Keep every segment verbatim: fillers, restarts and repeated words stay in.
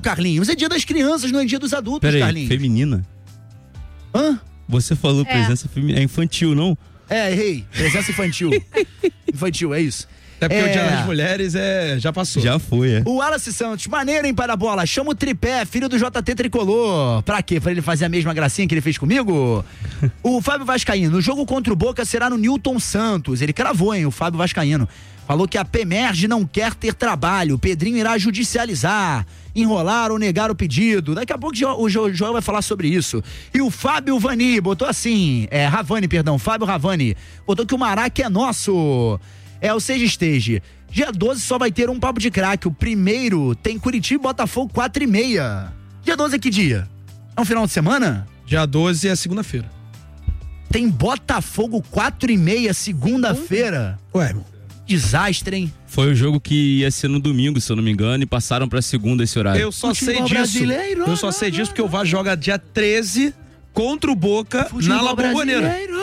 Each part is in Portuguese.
Carlinhos? É dia das crianças, não é dia dos adultos, Pera aí, Carlinhos. feminina? Hã? Você falou É. presença feminina. É infantil, não? É, errei. Presença infantil. Infantil, é isso. Até porque É. o Dia das Mulheres é, já passou. Já foi, é. O Wallace Santos, maneiro, hein, para a bola. Chama o Tripé, filho do J T Tricolor. Pra quê? Pra ele fazer a mesma gracinha que ele fez comigo? O Fábio Vascaíno, o jogo contra o Boca será no Newton Santos. Ele cravou, hein, o Fábio Vascaíno. Falou que a Pemerge não quer ter trabalho. O Pedrinho irá judicializar, enrolar ou negar o pedido. Daqui a pouco o João vai falar sobre isso. E o Fábio Vani botou assim, é, Ravani, perdão, Fábio Ravani, botou que o Maraca é nosso. É o Seja Stage. Dia doze só vai ter um papo de craque. O primeiro tem Curitiba e Botafogo quatro e meia. Dia doze é que dia? É um final de semana? Dia doze é segunda-feira. Tem Botafogo quatro e meia, segunda-feira. Ué, Desastre, hein? Foi o jogo que ia ser no domingo, se eu não me engano, e passaram pra segunda esse horário. eu só sei Futebol disso. brasileiro. Eu só sei disso porque o Vasco joga dia treze contra o Boca na Futebol La Bombonera. brasileiro.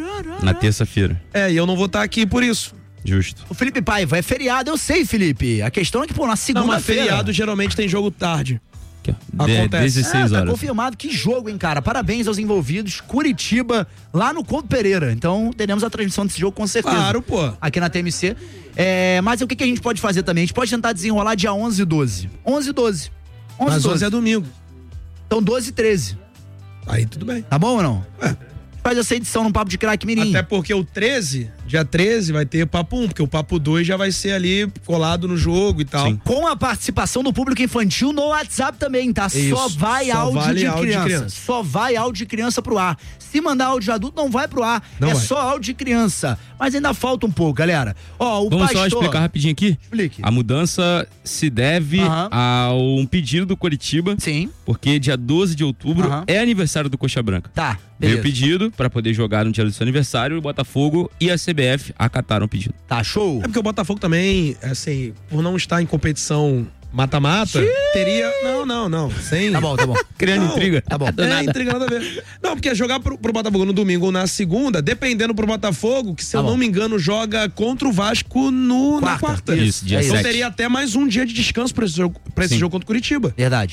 Na terça-feira. É, e eu não vou estar aqui por isso. Justo. O Felipe Paiva, é feriado, eu sei, Felipe. A questão é que, pô, na Não, mas segunda-feira... feriado geralmente tem jogo tarde. Aqui, ó. De- Acontece. dezesseis Ah, tá horas. confirmado. Que jogo, hein, cara? Parabéns aos envolvidos. Curitiba, lá no Couto Pereira. Então, teremos a transmissão desse jogo com certeza. Claro, pô. Aqui na T M C. É, mas o que, que a gente pode fazer também? A gente pode tentar desenrolar dia onze e doze. onze e doze. onze e Mas doze. onze é domingo. Então, doze e treze. Aí tudo bem. Tá bom ou não? É. Faz essa edição no Papo de Craque Mirim. Até porque o treze, dia treze, vai ter papo um, porque o papo dois já vai ser ali colado no jogo e tal. Sim. Com a participação do público infantil no WhatsApp também, tá? Isso. Só vai Só áudio, vale de, áudio de criança. criança. Só vai áudio de criança pro ar. Se mandar áudio de adulto, não vai pro ar. Não é vai. só áudio de criança. Mas ainda falta um pouco, galera. Ó, o Vamos pastor... só explicar rapidinho aqui? Explique. A mudança se deve Aham. a um pedido do Curitiba, Sim, porque dia doze de outubro Aham. é aniversário do Coxa Branca. tá. Veio o Beleza. pedido pra poder jogar no dia do seu aniversário, o Botafogo e a C B F acataram o pedido. Tá, show. É porque o Botafogo também, assim, por não estar em competição mata-mata, teria... Não, não, não. Sem... Tá bom, tá bom. Criando Não, intriga. Tá bom. Do É, nada. intriga nada a ver. Não, porque jogar pro, pro Botafogo no domingo ou na segunda, dependendo pro Botafogo, que se Tá eu bom. não me engano, joga contra o Vasco no, Quarta. na quarta. Isso, dia É Então sete. teria até mais um dia de descanso pra esse jogo, pra esse Sim. jogo contra o Curitiba. Verdade.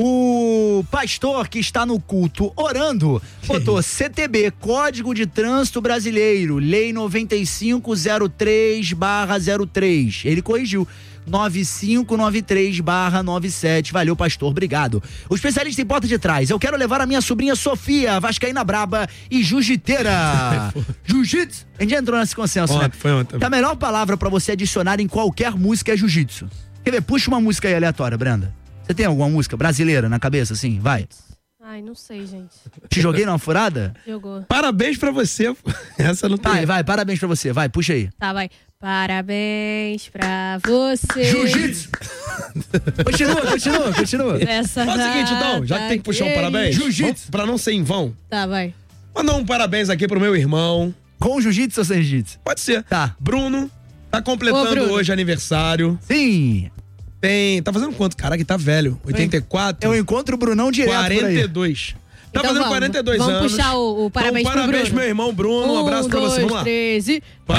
O pastor que está no culto orando botou C T B, Código de Trânsito Brasileiro, Lei noventa e cinco zero três barra zero três. Ele corrigiu. nove cinco nove três barra noventa e sete. Valeu, pastor, obrigado. O especialista em porta de trás. Eu quero levar a minha sobrinha Sofia, vascaína braba e jiu-jiteira. Jiu-jitsu? A gente já entrou nesse consenso, né? Ontem, foi ontem. Que a melhor palavra pra você adicionar em qualquer música é jiu-jitsu. Quer ver? Puxa uma música aí aleatória, Brenda. Você tem alguma música brasileira na cabeça, assim? Vai. Ai, não sei, gente. Te joguei numa furada? Jogou. Parabéns pra você. Essa não tem. Vai, vai, parabéns pra você. Vai, puxa aí. Tá, vai. Parabéns pra você. Jiu-jitsu! Continua, continua, continua. Essa Faz o seguinte, então, já que tem que puxar um parabéns, Jiu-jitsu. vamos- pra não ser em vão, Tá, vai. mandar um parabéns aqui pro meu irmão. Com jiu-jitsu ou sem jiu-jitsu? Pode ser. Tá. Bruno, tá completando Ô, Bruno. hoje aniversário. Sim. Tem. Tá fazendo quanto? Caraca, tá velho. oitenta e quatro? Eu encontro o Brunão direto por quarenta e aí. dois. Tá Então fazendo vamos. quarenta e dois Vamos anos. puxar o- o parabéns então, pro parabéns, Bruno. meu irmão Bruno. Um, abraço pra você. dois, Vamos lá. três e...